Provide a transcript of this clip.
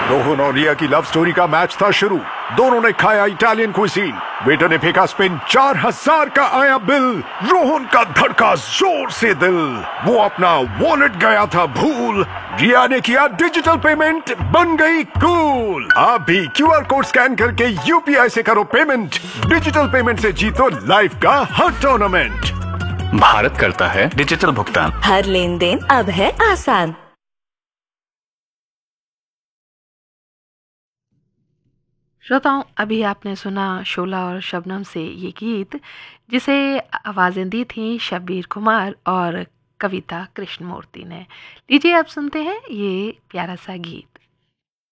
रोहन और रिया की love story का मैच था शुरू। दोनों ने खाया इटालियन क्विजीन। वेटर ने फेंका स्पिन, 4000 का आया बिल। रोहन का धड़का जोर से दिल, वो अपना वॉलेट गया था भूल। रिया ने किया डिजिटल पेमेंट, बन गई कूल। आप भी क्यूआर कोड स्कैन करके यूपीआई से करो पेमेंट। डिजिटल पेमेंट से जीतो लाइफ का हर टूर्नामेंट। भारत करता है डिजिटल भुगतान। हर लेन देन अब है आसान। श्रोताओं, अभी आपने सुना शोला और शबनम से ये गीत, जिसे आवाज़ें दी थीं शब्बीर कुमार और कविता कृष्णमूर्ति ने। लीजिए अब सुनते हैं ये प्यारा सा गीत।